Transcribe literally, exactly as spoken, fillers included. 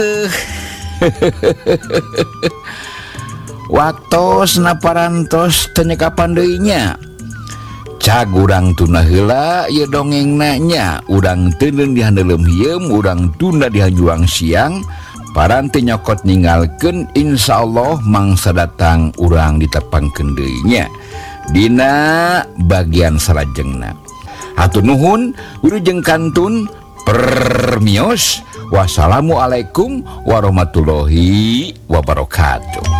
waktu naparantos tenyekapan deuinya cagurang tuna heula ieu dongeng nanya urang teuneun di handelem hieum urang tunda di juang siang paranti nyokot ninggalkeun insyaallah mangsa datang urang ditepangkeun deui nya dina bagian salajengna. Hatur nuhun wilujeng kantun permios. Wassalamualaikum warahmatullahi wabarakatuh.